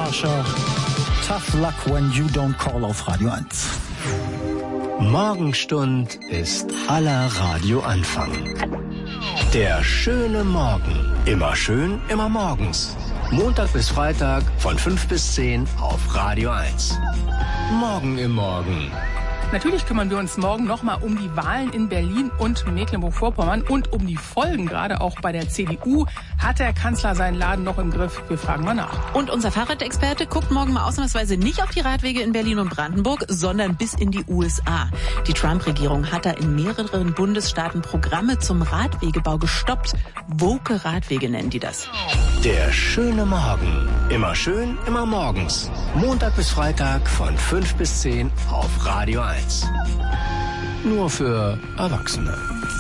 Marsha. Tough luck when you don't call auf Radio 1. Morgenstund ist aller Radioanfang. Der schöne Morgen. Immer schön, immer morgens. Montag bis Freitag von 5 bis 10 auf Radio 1. Morgen im Morgen. Natürlich kümmern wir uns morgen nochmal um die Wahlen in Berlin und Mecklenburg-Vorpommern und um die Folgen, gerade auch bei der CDU. Hat der Kanzler seinen Laden noch im Griff? Wir fragen mal nach. Und unser Fahrradexperte guckt morgen mal ausnahmsweise nicht auf die Radwege in Berlin und Brandenburg, sondern bis in die USA. Die Trump-Regierung hat da in mehreren Bundesstaaten Programme zum Radwegebau gestoppt. Woke Radwege nennen die das. Der schöne Morgen. Immer schön, immer morgens. Montag bis Freitag von 5 bis 10 auf Radio 1. Nur für Erwachsene.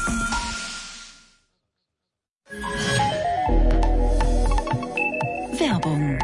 Werbung.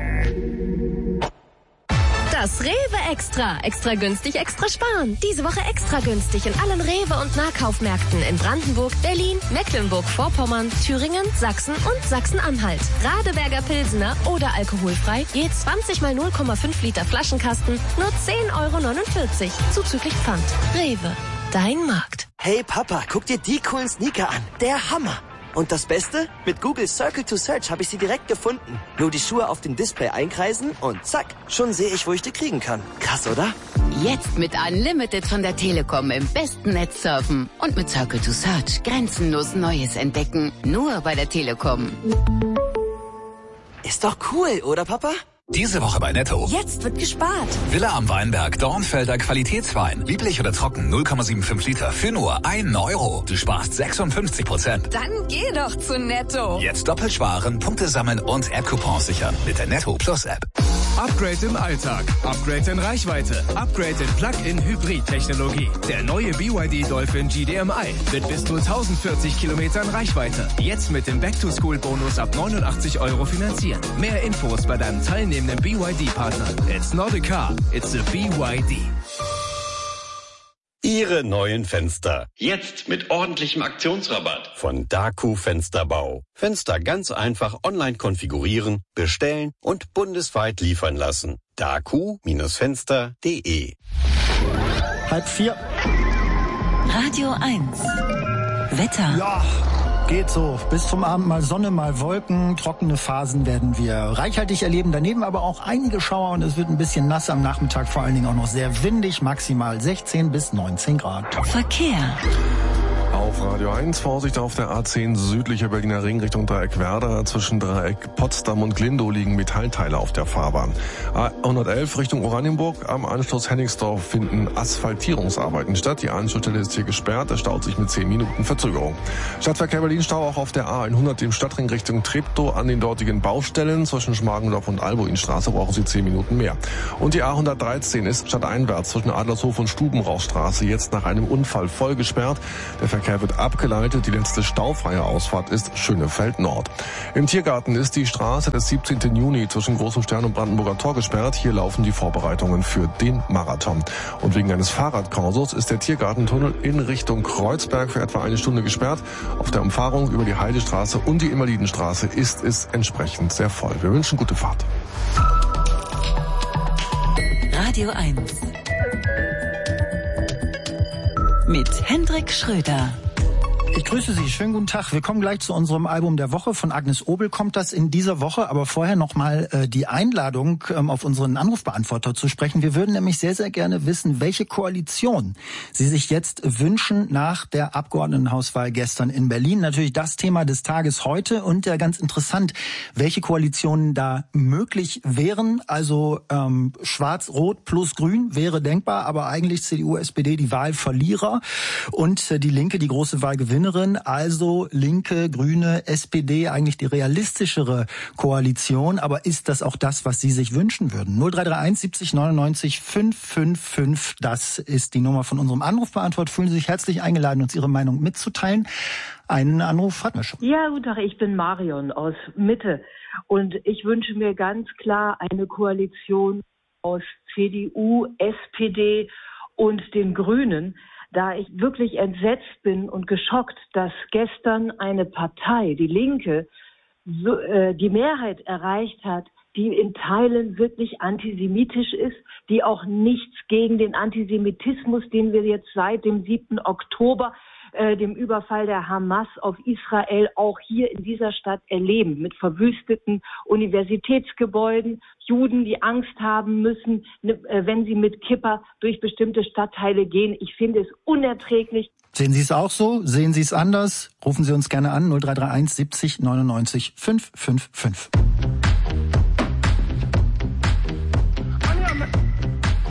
Das Rewe Extra. Extra günstig, extra sparen. Diese Woche extra günstig in allen Rewe- und Nahkaufmärkten in Brandenburg, Berlin, Mecklenburg-Vorpommern, Thüringen, Sachsen und Sachsen-Anhalt. Radeberger Pilsener oder alkoholfrei, je 20 mal 0,5 Liter Flaschenkasten, nur 10,49 € zuzüglich Pfand. Rewe, dein Markt. Hey Papa, guck dir die coolen Sneaker an. Der Hammer. Und das Beste? Mit Google Circle to Search habe ich sie direkt gefunden. Nur die Schuhe auf dem Display einkreisen und zack, schon sehe ich, wo ich die kriegen kann. Krass, oder? Jetzt mit Unlimited von der Telekom im besten Netz surfen. Und mit Circle to Search grenzenlos Neues entdecken. Nur bei der Telekom. Ist doch cool, oder Papa? Diese Woche bei Netto. Jetzt wird gespart. Villa am Weinberg, Dornfelder Qualitätswein. Lieblich oder trocken, 0,75 Liter für nur 1 €. Du sparst 56%. Dann geh doch zu Netto. Jetzt doppelt sparen, Punkte sammeln und App-Coupons sichern mit der Netto Plus App. Upgrade im Alltag, Upgrade in Reichweite, Upgrade in Plug-in-Hybrid-Technologie. Der neue BYD Dolphin GDMI mit bis zu 1040 Kilometern Reichweite. Jetzt mit dem Back-to-School-Bonus ab 89 € finanzieren. Mehr Infos bei deinem teilnehmenden BYD-Partner. It's not a car, it's a BYD. Ihre neuen Fenster. Jetzt mit ordentlichem Aktionsrabatt. Von Daku Fensterbau. Fenster ganz einfach online konfigurieren, bestellen und bundesweit liefern lassen. daku-fenster.de. 3:30. Radio 1. Wetter. Ja, geht so. Bis zum Abend mal Sonne, mal Wolken. Trockene Phasen werden wir reichhaltig erleben. Daneben aber auch einige Schauer und es wird ein bisschen nass am Nachmittag. Vor allen Dingen auch noch sehr windig. Maximal 16 bis 19 Grad. Verkehr. Auf Radio 1 Vorsicht auf der A10 südlicher Berliner Ring Richtung Dreieck Werder. Zwischen Dreieck Potsdam und Glindow liegen Metallteile auf der Fahrbahn. A111 Richtung Oranienburg. Am Anschluss Hennigsdorf finden Asphaltierungsarbeiten statt. Die Anschlussstelle ist hier gesperrt. Es staut sich mit 10 Minuten Verzögerung. Stadtverkehr Berlin Stau auch auf der A100 im Stadtring Richtung Treptow an den dortigen Baustellen. Zwischen Schmargendorf und Albuinstraße brauchen Sie 10 Minuten mehr. Und die A113 ist stadteinwärts zwischen Adlershof und Stubenrauchstraße jetzt nach einem Unfall voll gesperrt. Der Verkehr wird abgeleitet. Die letzte staufreie Ausfahrt ist Schönefeld Nord. Im Tiergarten ist die Straße des 17. Juni zwischen Großem Stern und Brandenburger Tor gesperrt. Hier laufen die Vorbereitungen für den Marathon. Und wegen eines Fahrradkorsos ist der Tiergartentunnel in Richtung Kreuzberg für etwa eine Stunde gesperrt. Auf der Umfahrung über die Heidestraße und die Invalidenstraße ist es entsprechend sehr voll. Wir wünschen gute Fahrt. Radio 1. Mit Hendrik Schröder. Ich grüße Sie, schönen guten Tag. Wir kommen gleich zu unserem Album der Woche. Von Agnes Obel kommt das in dieser Woche, aber vorher nochmal die Einladung, auf unseren Anrufbeantworter zu sprechen. Wir würden nämlich sehr, sehr gerne wissen, welche Koalition Sie sich jetzt wünschen nach der Abgeordnetenhauswahl gestern in Berlin. Natürlich das Thema des Tages heute und ganz interessant, welche Koalitionen da möglich wären. Also Schwarz-Rot plus Grün wäre denkbar, aber eigentlich CDU, SPD die Wahlverlierer und die Linke die große Wahlgewinnerin. Also Linke, Grüne, SPD, eigentlich die realistischere Koalition. Aber ist das auch das, was Sie sich wünschen würden? 0331 70 99 555, das ist die Nummer von unserem Anrufbeantworter. Fühlen Sie sich herzlich eingeladen, uns Ihre Meinung mitzuteilen. Einen Anruf hatten wir schon. Ja, guten Tag, ich bin Marion aus Mitte. Und ich wünsche mir ganz klar eine Koalition aus CDU, SPD und den Grünen, da ich wirklich entsetzt bin und geschockt, dass gestern eine Partei, die Linke, die Mehrheit erreicht hat, die in Teilen wirklich antisemitisch ist, die auch nichts gegen den Antisemitismus, den wir jetzt seit dem 7. Oktober, dem Überfall der Hamas auf Israel, auch hier in dieser Stadt erleben, mit verwüsteten Universitätsgebäuden, Juden, die Angst haben müssen, wenn sie mit Kippa durch bestimmte Stadtteile gehen. Ich finde es unerträglich. Sehen Sie es auch so? Sehen Sie es anders? Rufen Sie uns gerne an, 0331 70 99 555.